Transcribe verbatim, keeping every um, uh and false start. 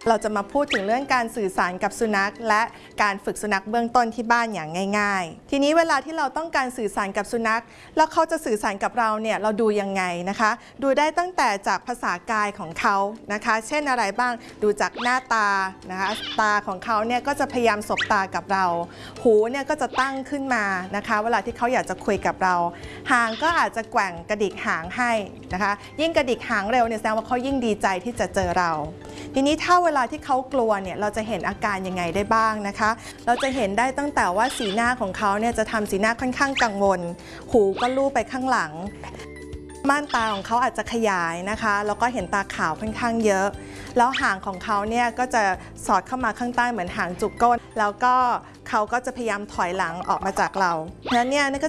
เราจะมาพูดถึงเรื่องการสื่อสารกับสุนัขและการฝึกสุนัขเบื้องต้นที่บ้านอย่างง่ายๆทีนี้เวลาที่เราต้องการสื่อสารกับสุนัขแล้วเขาจะสื่อสารกับเราเนี่ยเราดูยังไงนะคะดูได้ตั้งแต่จากภาษากายของเขานะคะเช่นอะไรบ้างดูจากหน้าตานะคะตาของเขาเนี่ยก็จะพยายามสบตากับเราหูเนี่ยก็จะตั้งขึ้นมานะคะเวลาที่เขาอยากจะคุยกับเราหางก็อาจจะแกว่งกระดิกหางให้นะคะยิ่งกระดิกหางเร็วเนี่ยแสดงว่าเขายิ่งดีใจที่จะเจอเราทีนี้ถ้าเวลาที่เขากลัวเนี่ยเราจะเห็นอาการยังไงได้บ้างนะคะเราจะเห็นได้ตั้งแต่ว่าสีหน้าของเขาเนี่ยจะทำสีหน้าค่อนข้างกังวลหูก็ลู่ไปข้างหลังม่านตาของเขาอาจจะขยายนะคะแล้วก็เห็นตาขาวค่อนข้างเยอะแล้วหางของเขาเนี่ยก็จะสอดเข้ามาข้างใต้เหมือนหางจุกก้นแล้วก็เขาก็จะพยายามถอยหลังออกมาจากเราเพราะฉะนั้นเนี่ยนี่ก็